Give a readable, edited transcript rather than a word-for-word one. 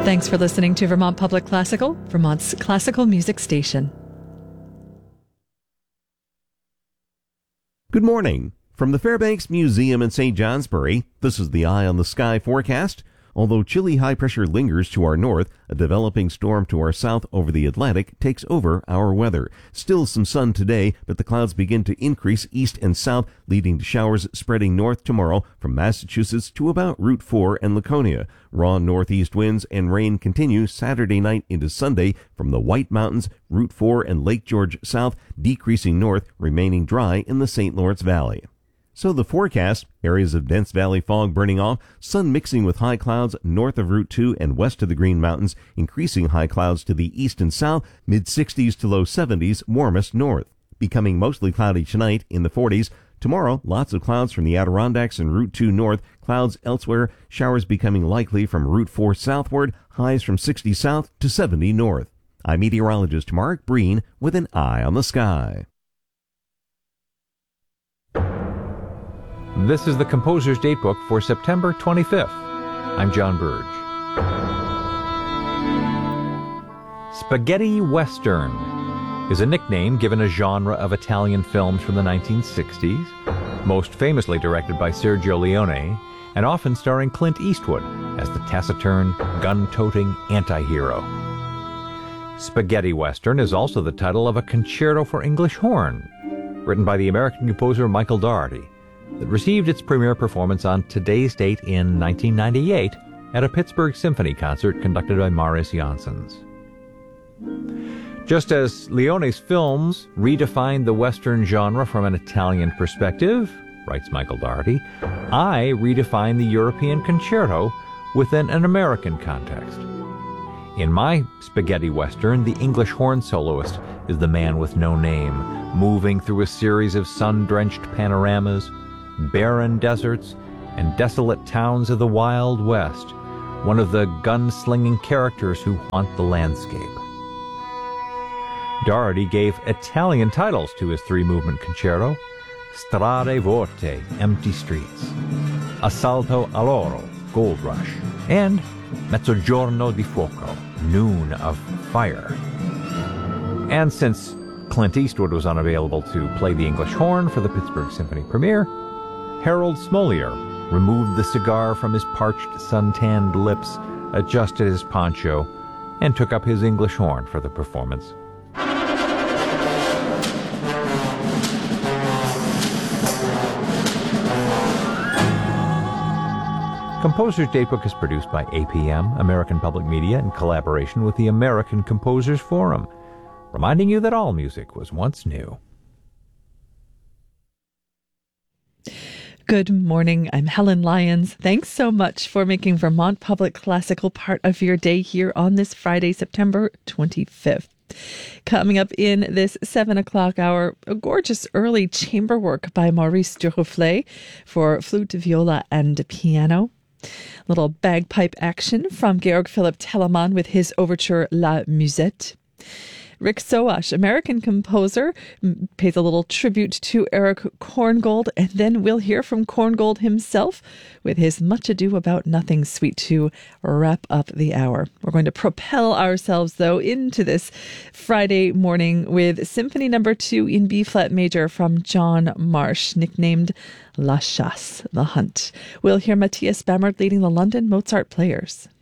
Thanks for listening to Vermont Public Classical, Vermont's classical music station. Good morning. From the Fairbanks Museum in St. Johnsbury, this is the Eye on the Sky forecast. Although chilly high pressure lingers to our north, a developing storm to our south over the Atlantic takes over our weather. Still some sun today, but the clouds begin to increase east and south, leading to showers spreading north tomorrow from Massachusetts to about Route 4 and Laconia. Raw northeast winds and rain continue Saturday night into Sunday from the White Mountains, Route 4 and Lake George south, decreasing north, remaining dry in the St. Lawrence Valley. So the forecast, areas of dense valley fog burning off, sun mixing with high clouds north of Route 2 and west of the Green Mountains, increasing high clouds to the east and south, mid-60s to low 70s, warmest north. Becoming mostly cloudy tonight in the 40s. Tomorrow, lots of clouds from the Adirondacks and Route 2 north, clouds elsewhere, showers becoming likely from Route 4 southward, highs from 60 south to 70 north. I'm meteorologist Mark Breen with an eye on the sky. This is the Composer's Datebook for September 25th. I'm John Burge. Spaghetti Western is a nickname given a genre of Italian films from the 1960s, most famously directed by Sergio Leone, and often starring Clint Eastwood as the taciturn, gun-toting anti-hero. Spaghetti Western is also the title of a concerto for English horn, written by the American composer Michael Daugherty, that received its premiere performance on today's date in 1998 at a Pittsburgh Symphony concert conducted by Marius Janssens. Just as Leone's films redefined the Western genre from an Italian perspective, writes Michael Daugherty, I redefine the European concerto within an American context. In my spaghetti Western, the English horn soloist is the man with no name, moving through a series of sun-drenched panoramas, barren deserts, and desolate towns of the Wild West, one of the gun-slinging characters who haunt the landscape. Daugherty gave Italian titles to his three-movement concerto: Strade Vuote, Empty Streets; Assalto all'Oro, Gold Rush; and Mezzogiorno di Fuoco, Noon of Fire. And since Clint Eastwood was unavailable to play the English horn for the Pittsburgh Symphony premiere, Harold Smolier removed the cigar from his parched, sun-tanned lips, adjusted his poncho, and took up his English horn for the performance. Composer's Datebook is produced by APM, American Public Media, in collaboration with the American Composers Forum, reminding you that all music was once new. Good morning. I'm Helen Lyons. Thanks so much for making Vermont Public Classical part of your day here on this Friday, September 25th. Coming up in this 7 o'clock hour, a gorgeous early chamber work by Maurice Duruflé for flute, viola, and piano. Little bagpipe action from Georg Philipp Telemann with his overture La Musette. Rick Soash, American composer, pays a little tribute to Eric Korngold, and then we'll hear from Korngold himself with his Much Ado About Nothing suite to wrap up the hour. We're going to propel ourselves, though, into this Friday morning with Symphony No. 2 in B-flat major from John Marsh, nicknamed La Chasse, The Hunt. We'll hear Matthias Bammert leading the London Mozart Players.